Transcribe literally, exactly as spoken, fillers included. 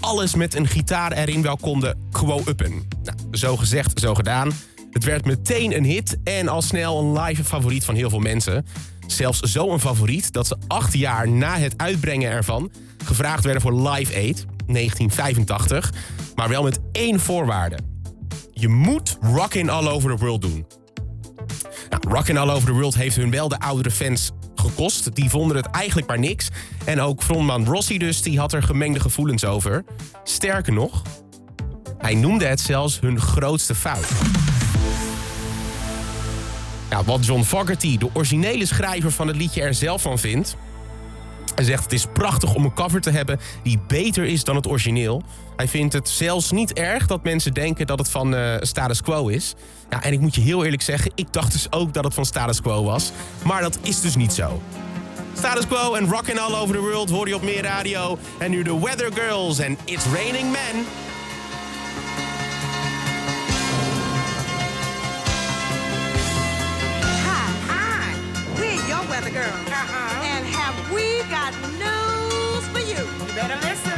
alles met een gitaar erin wel konden quo-uppen. Nou, zo gezegd, zo gedaan. Het werd meteen een hit en al snel een live favoriet van heel veel mensen. Zelfs zo'n favoriet dat ze acht jaar na het uitbrengen ervan gevraagd werden voor Live Aid, negentien vijfentachtig. Maar wel met één voorwaarde. Je moet Rockin' All Over the World doen. Nou, Rockin' All Over the World heeft hun wel de oudere fans gekost. Die vonden het eigenlijk maar niks. En ook frontman Rossi dus, die had er gemengde gevoelens over. Sterker nog, hij noemde het zelfs hun grootste fout. Nou, wat John Fogerty, de originele schrijver van het liedje, er zelf van vindt. Hij zegt het is prachtig om een cover te hebben die beter is dan het origineel. Hij vindt het zelfs niet erg dat mensen denken dat het van uh, Status Quo is. Ja, en ik moet je heel eerlijk zeggen, ik dacht dus ook dat het van Status Quo was. Maar dat is dus niet zo. Status Quo en Rockin' All Over the World hoor je op Meer Radio. En nu de Weather Girls en It's Raining Men. Weather Girl. Uh-huh. And have we got news for you? You better listen.